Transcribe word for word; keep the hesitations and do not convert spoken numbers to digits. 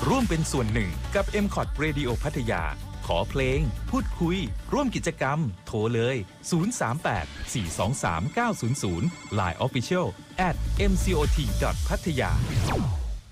ร่วมเป็นส่วนหนึ่งกับ เอ็ม คอท Radio พัทยาขอเพลงพูดคุยร่วมกิจกรรมโทรเลยศูนย์ สาม แปด สี่ สอง สาม เก้า ศูนย์ ศูนย์ ไลน์ Official แอท เอ็ม ซี โอ ที ดอท พัทยา